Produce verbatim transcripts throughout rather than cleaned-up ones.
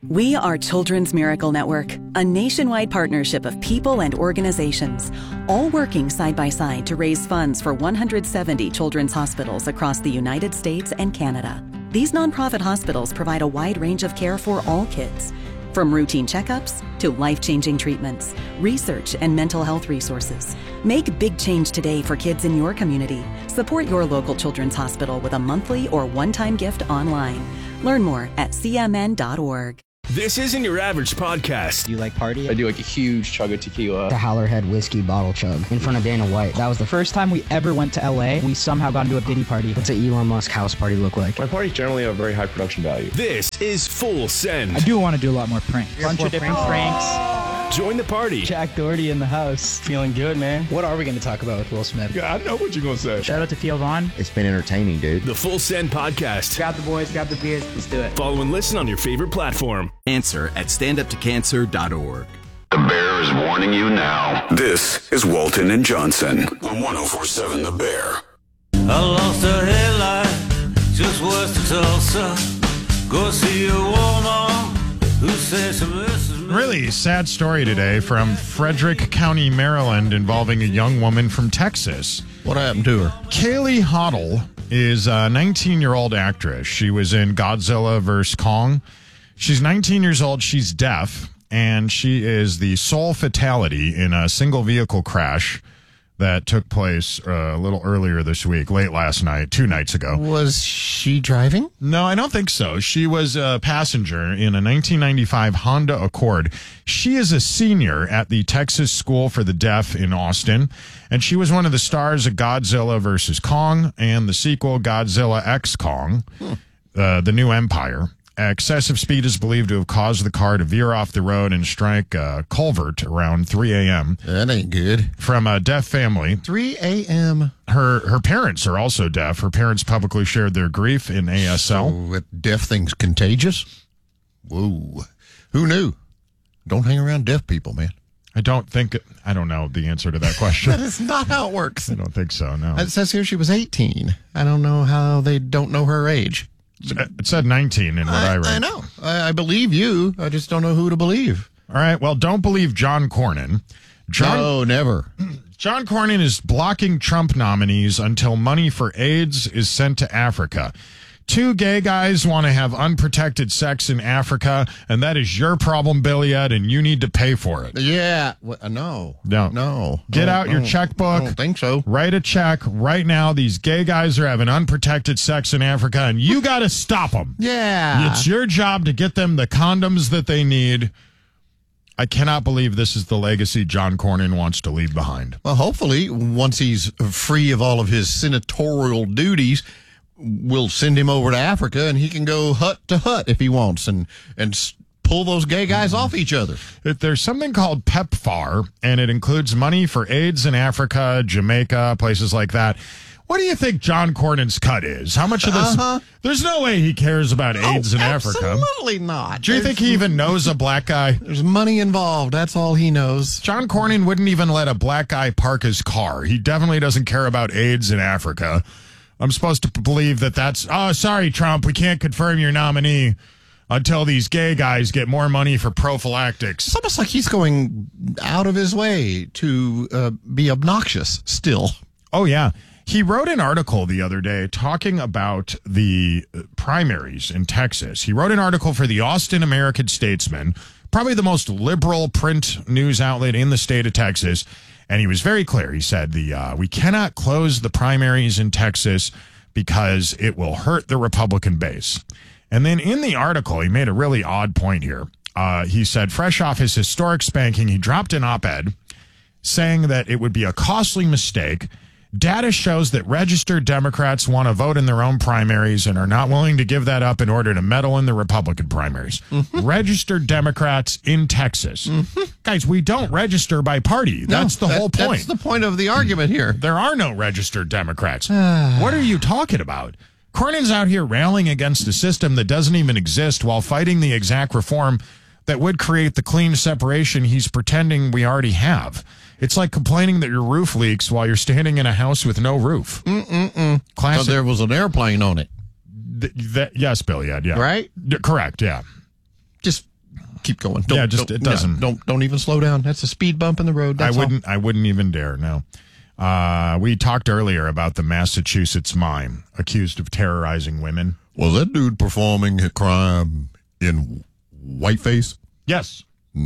We are Children's Miracle Network, a nationwide partnership of people and organizations, all working side by side to raise funds for one hundred seventy children's hospitals across the United States and Canada. These nonprofit hospitals provide a wide range of care for all kids, from routine checkups to life-changing treatments, research, and mental health resources. Make big change today for kids in your community. Support your local children's hospital with a monthly or one-time gift online. Learn more at c m n dot org. This isn't your average podcast. Do you like party? I do like a huge chug of tequila. The Howlerhead whiskey bottle chug in front of Dana White. That was the first time we ever went to L A. We somehow got into a Diddy party. What's an Elon Musk house party look like? My parties generally have a very high production value. This is Full Send. I do want to do a lot more pranks. A bunch of different pranks. Join the party. Jack Doherty in the house. Feeling good, man. What are we going to talk about with Will Smith? Yeah, I know what you're going to say. Shout out to Theo Vaughn. It's been entertaining, dude. The Full Send podcast. Grab the boys, grab the beers, let's do it. Follow and listen on your favorite platform. Answer at stand up to cancer dot org. The Bear is warning you now. This is Walton and Johnson on one oh four point seven The Bear. I lost a headlight just west of Tulsa. Go see a woman who says she misses me. Really sad story today from Frederick County, Maryland, involving a young woman from Texas. What happened to her? Kaylee Hoddle is a nineteen-year-old actress. She was in Godzilla versus. Kong. She's nineteen years old. She's deaf, and she is the sole fatality in a single vehicle crash that took place uh, a little earlier this week, late last night, two nights ago. Was she driving? No, I don't think so. She was a passenger in a nineteen ninety-five Honda Accord. She is a senior at the Texas School for the Deaf in Austin, and she was one of the stars of Godzilla versus. Kong and the sequel Godzilla X Kong, hmm. uh, The New Empire. Excessive speed is believed to have caused the car to veer off the road and strike a culvert around three a.m. That ain't good. From a deaf family. three a.m. Her her parents are also deaf. Her parents publicly shared their grief in A S L. So, uh, deaf thing's contagious? Whoa. Who knew? Don't hang around deaf people, man. I don't think, I don't know the answer to that question. That is not how it works. I don't think so, no. It says here she was eighteen. I don't know how they don't know her age. It said nineteen in what I, I read. I know. I, I believe you. I just don't know who to believe. All right. Well, don't believe John Cornyn. John, no, never. John Cornyn is blocking Trump nominees until money for AIDS is sent to Africa. Two gay guys want to have unprotected sex in Africa, and that is your problem, Billy Ed, and you need to pay for it. Yeah. Well, no. No. No. Get no, out your no, checkbook. I don't think so. Write a check right now. These gay guys are having unprotected sex in Africa, and you got to stop them. Yeah. It's your job to get them the condoms that they need. I cannot believe this is the legacy John Cornyn wants to leave behind. Well, hopefully, once he's free of all of his senatorial duties, we'll send him over to Africa, and he can go hut to hut if he wants, and and pull those gay guys off each other. There's something called PEPFAR, and it includes money for AIDS in Africa, Jamaica, places like that. What do you think John Cornyn's cut is? How much of this? Uh-huh. There's no way he cares about AIDS oh, in Africa. Absolutely not. Do you There's, think he even knows a black guy? There's money involved. That's all he knows. John Cornyn wouldn't even let a black guy park his car. He definitely doesn't care about AIDS in Africa. I'm supposed to believe that that's, oh, sorry, Trump, we can't confirm your nominee until these gay guys get more money for prophylactics. It's almost like he's going out of his way to uh, be obnoxious still. Oh, yeah. He wrote an article the other day talking about the primaries in Texas. He wrote an article for the Austin American-Statesman, probably the most liberal print news outlet in the state of Texas. And he was very clear. He said, the uh, we cannot close the primaries in Texas because it will hurt the Republican base. And then in the article, he made a really odd point here. Uh, he said, fresh off his historic spanking, he dropped an op-ed saying that it would be a costly mistake. Data shows that registered Democrats want to vote in their own primaries and are not willing to give that up in order to meddle in the Republican primaries. Mm-hmm. Registered Democrats in Texas. Mm-hmm. Guys, we don't register by party. No, that's the that, whole point. That's the point of the argument here. There are no registered Democrats. What are you talking about? Cornyn's out here railing against a system that doesn't even exist while fighting the exact reform that would create the clean separation he's pretending we already have. It's like complaining that your roof leaks while you're standing in a house with no roof. Mm-mm-mm. Classic. So there was an airplane on it. Th- that, yes, Billy, yeah, yeah. Right? D- correct, yeah. Just keep going. Don't, yeah, just don't, it doesn't. No, don't don't even slow down. That's a speed bump in the road. That's I wouldn't. all. I wouldn't even dare. No. Uh, we talked earlier about the Massachusetts mime accused of terrorizing women. Was that dude performing a crime in whiteface? Yes.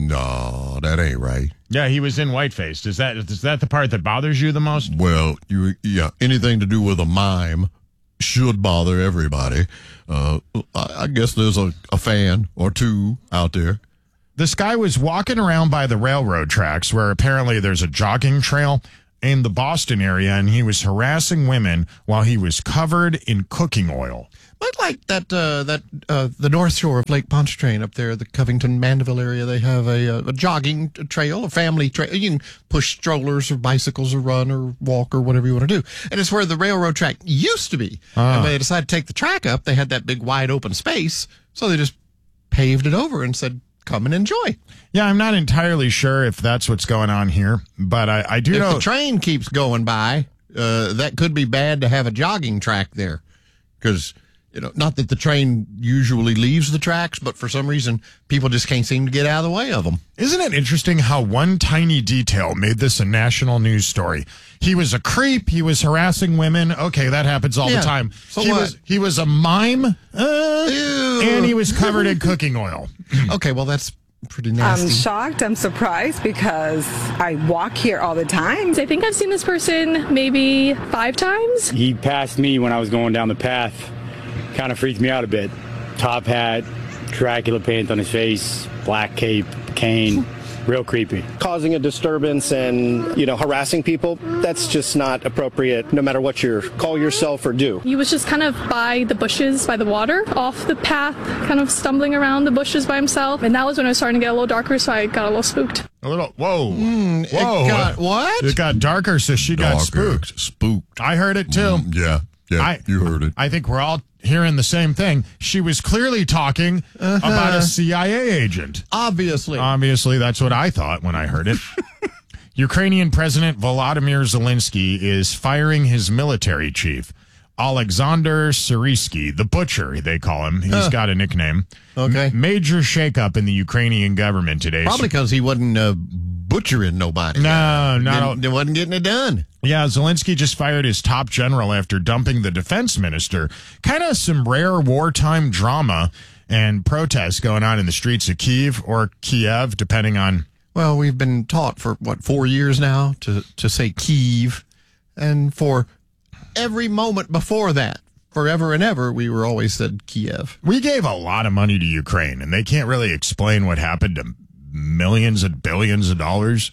No, that ain't right. Yeah, he was in whiteface. Is that is that the part that bothers you the most? Well, you yeah, anything to do with a mime should bother everybody. Uh, I, I guess there's a, a fan or two out there. This guy was walking around by the railroad tracks where apparently there's a jogging trail in the Boston area, and he was harassing women while he was covered in cooking oil. But like that, uh, that uh, the North Shore of Lake Pontchartrain up there, the Covington Mandeville area, they have a, a jogging trail, a family trail. You can push strollers or bicycles or run or walk or whatever you want to do. And it's where the railroad track used to be. Ah. And when they decided to take the track up, they had that big wide open space, so they just paved it over and said, come and enjoy. Yeah, I'm not entirely sure if that's what's going on here, but I, I do if know. If the train keeps going by, uh, that could be bad to have a jogging track there. Because, you know, not that the train usually leaves the tracks, but for some reason, people just can't seem to get out of the way of them. Isn't it interesting how one tiny detail made this a national news story? He was a creep. He was harassing women. Okay, that happens all yeah. the time. So he what? was he was a mime, uh, and he was covered in cooking oil. Okay, well, that's pretty nasty. I'm shocked. I'm surprised because I walk here all the time. I think I've seen this person maybe five times. He passed me when I was going down the path. Kind of freaked me out a bit. Top hat, Dracula paint on his face, black cape, cane. Real creepy. Causing a disturbance and, you know, harassing people, that's just not appropriate no matter what you call yourself or do. He was just kind of by the bushes, by the water, off the path, kind of stumbling around the bushes by himself. And that was when it was starting to get a little darker, so I got a little spooked. A little, whoa. Mm, whoa. It got what? It got darker, so she darker. got spooked. Spooked. I heard it too. Mm, yeah, yeah, I, you heard it. I think we're all hearing the same thing. She was clearly talking uh-huh. about a C I A agent. Obviously. Obviously, that's what I thought when I heard it. Ukrainian President Volodymyr Zelensky is firing his military chief, Alexander Syrsky, the Butcher, they call him. He's huh. got a nickname. Okay. M- major shakeup in the Ukrainian government today. Probably because he wasn't uh, butchering nobody. No, uh, no. He wasn't getting it done. Yeah, Zelensky just fired his top general after dumping the defense minister. Kind of some rare wartime drama and protests going on in the streets of Kyiv or Kiev, depending on... Well, we've been taught for, what, four years now to, to say Kyiv. And for every moment before that, forever and ever, we were always said Kiev. We gave a lot of money to Ukraine, and they can't really explain what happened to millions and billions of dollars.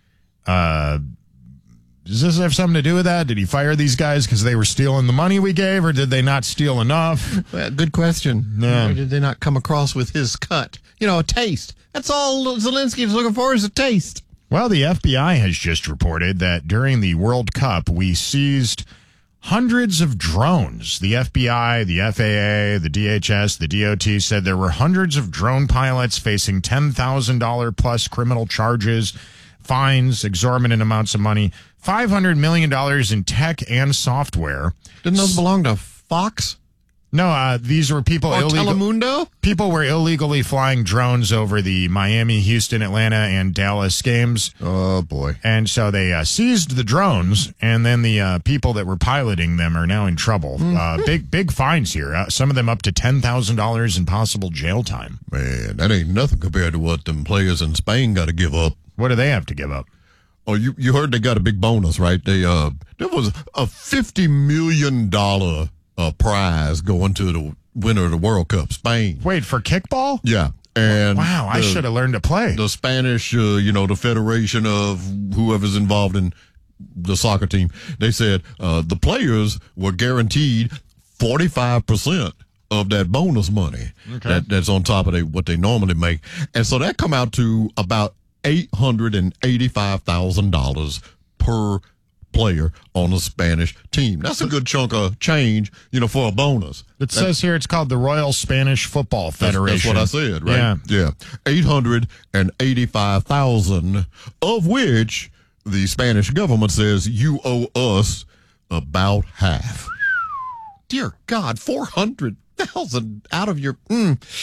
Uh... Does this have something to do with that? Did he fire these guys because they were stealing the money we gave, or did they not steal enough? Well, good question. Yeah. Or did they not come across with his cut? You know, a taste. That's all Zelensky is looking for is a taste. Well, the F B I has just reported that during the World Cup, we seized hundreds of drones. The F B I, the F A A, the D H S, the D O T said there were hundreds of drone pilots facing ten thousand dollars plus criminal charges, fines, exorbitant amounts of money, five hundred million dollars in tech and software. Didn't those belong to Fox? No, uh, these were people or illegal. Telemundo? People were illegally flying drones over the Miami, Houston, Atlanta, and Dallas games. Oh, boy. And so they uh, seized the drones, and then the uh, people that were piloting them are now in trouble. Mm-hmm. Uh, big, big fines here. Uh, some of them up to ten thousand dollars in possible jail time. Man, that ain't nothing compared to what them players in Spain got to give up. What do they have to give up? Oh, you, you heard they got a big bonus, right? They uh, there was a fifty million dollars uh, prize going to the winner of the World Cup, Spain. Wait, for kickball? Yeah. And wow, I should have learned to play. The Spanish, uh, you know, the federation of whoever's involved in the soccer team, they said uh, the players were guaranteed forty-five percent of that bonus money. Okay. That, that's on top of they, what they normally make. And so that come out to about eight hundred eighty-five thousand dollars per player on a Spanish team. That's a good chunk of change, you know, for a bonus. It that's, says here it's called the Royal Spanish Football Federation. That's, that's what I said, right? Yeah. Yeah. eight hundred eighty-five thousand, of which the Spanish government says you owe us about half. Dear God, four hundred thousand out of your... Mm,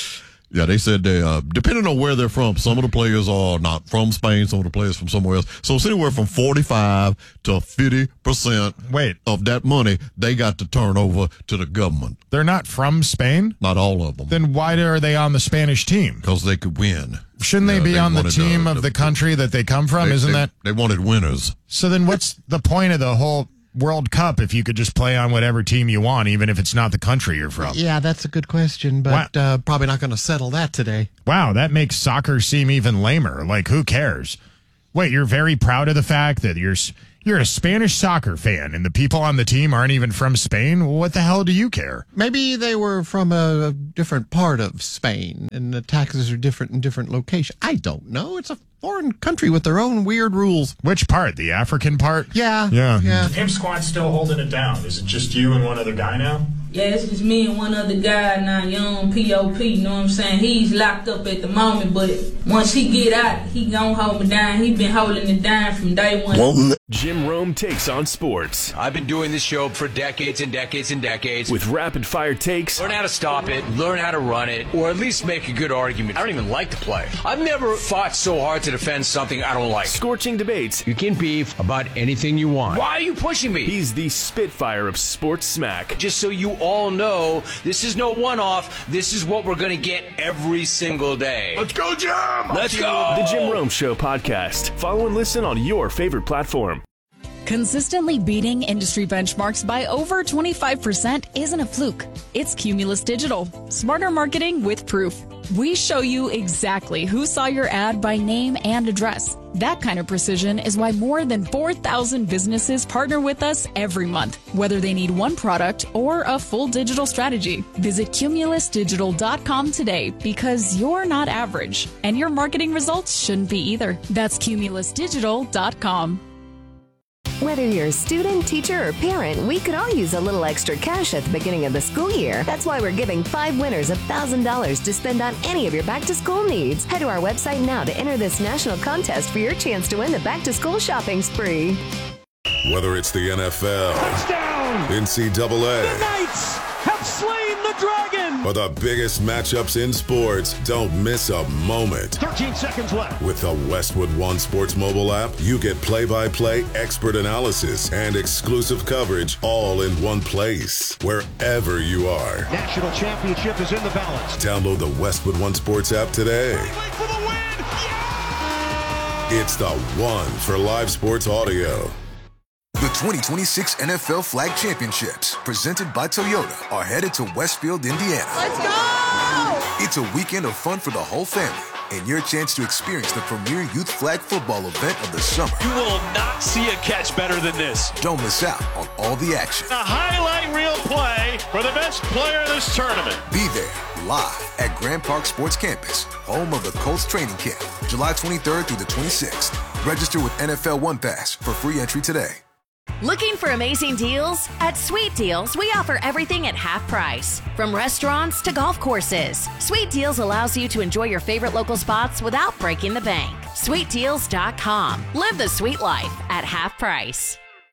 Yeah, they said they, uh, depending on where they're from, some of the players are not from Spain, some of the players from somewhere else. So it's anywhere from forty-five to fifty percent Wait. of that money they got to turn over to the government. They're not from Spain? Not all of them. Then why are they on the Spanish team? Because they could win. Shouldn't Yeah, they be they on the wanted, team uh, of the- the country that they come from? They- Isn't they- that? They wanted winners. So then what's the point of the whole World Cup if you could just play on whatever team you want, even if it's not the country you're from? Yeah, that's a good question, but uh, probably not going to settle that today. Wow, that makes soccer seem even lamer. Like, who cares? Wait, you're very proud of the fact that you're s- you're a Spanish soccer fan and the people on the team aren't even from Spain? What the hell do you care? Maybe they were from a different part of Spain, and the taxes are different in different locations. I don't know. It's a foreign country with their own weird rules. Which part? The African part? Yeah. Yeah. Yeah. Pimp Squad's still holding it down. Is it just you and one other guy now? Yeah, it's just me and one other guy now, young P O P, you know what I'm saying? He's locked up at the moment, but once he get out, he gon' hold me down. He been holding it down from day one. Jim Rome takes on sports I've been doing this show for decades and decades and decades. with rapid fire takes, Learn how to stop it, learn how to run it, or at least make a good argument. I don't even like to play. I've never fought so hard to defend something I don't like. scorching debates. You can beef about anything you want. Why are you pushing me? He's the Spitfire of sports smack. Just so you all know, this is no one-off. This is what we're going to get every single day. Let's go, Jim! Let's go! The Jim Rome Show podcast. Follow and listen on your favorite platform. Consistently beating industry benchmarks by over twenty-five percent isn't a fluke. It's Cumulus Digital. Smarter marketing with proof. We show you exactly who saw your ad by name and address. That kind of precision is why more than four thousand businesses partner with us every month, whether they need one product or a full digital strategy. Visit cumulus digital dot com today because you're not average, and your marketing results shouldn't be either. That's cumulus digital dot com. Whether you're a student, teacher, or parent, we could all use a little extra cash at the beginning of the school year. That's why we're giving five winners one thousand dollars to spend on any of your back-to-school needs. Head to our website now to enter this national contest for your chance to win the back-to-school shopping spree. Whether it's the N F L, Touchdown! N C double A, The Knights have slain the dragon! or the biggest matchups in sports, don't miss a moment. thirteen seconds left. With the Westwood One Sports mobile app, you get play-by-play expert analysis and exclusive coverage all in one place, wherever you are. National championship is in the balance. Download the Westwood One Sports app today. For the win! It's the one for live sports audio. The twenty twenty-six N F L Flag Championships, presented by Toyota, are headed to Westfield, Indiana. Let's go! It's a weekend of fun for the whole family and your chance to experience the premier youth flag football event of the summer. You will not see a catch better than this. Don't miss out on all the action. A highlight reel play for the best player in this tournament. Be there, live at Grand Park Sports Campus, home of the Colts training camp, July twenty-third through the twenty-sixth. Register with N F L One Pass for free entry today. Looking for amazing deals? At Sweet Deals, we offer everything at half price. From restaurants to golf courses, Sweet Deals allows you to enjoy your favorite local spots without breaking the bank. sweet deals dot com. Live the sweet life at half price.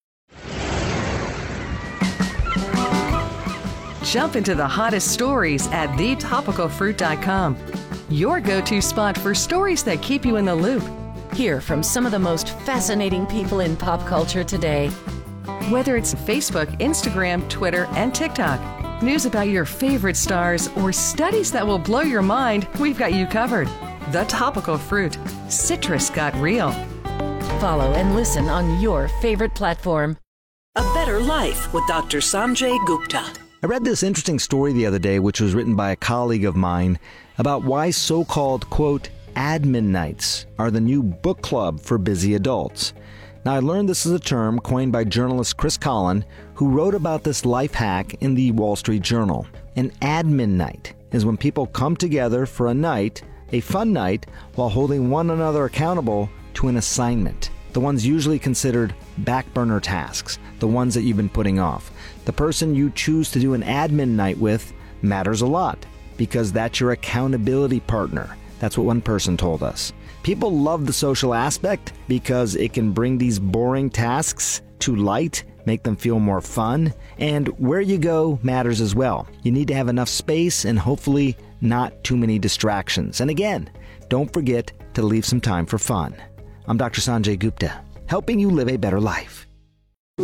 Jump into the hottest stories at the topical fruit dot com. Your go-to spot for stories that keep you in the loop. Hear from some of the most fascinating people in pop culture today. Whether it's Facebook, Instagram, Twitter, and TikTok, news about your favorite stars, or studies that will blow your mind, we've got you covered. The Topical Fruit. Citrus got real. Follow and listen on your favorite platform. A Better Life with Doctor Sanjay Gupta. I read this interesting story the other day, which was written by a colleague of mine, about why so-called, quote, admin nights are the new book club for busy adults. Now, I learned this is a term coined by journalist Chris Collin, who wrote about this life hack in the Wall Street Journal. An admin night is when people come together for a night, a fun night, while holding one another accountable to an assignment. The ones usually considered back burner tasks, the ones that you've been putting off. The person you choose to do an admin night with matters a lot, because that's your accountability partner. That's what one person told us. People love the social aspect because it can bring these boring tasks to light, make them feel more fun, and where you go matters as well. You need to have enough space and hopefully not too many distractions. And again, don't forget to leave some time for fun. I'm Doctor Sanjay Gupta, helping you live a better life.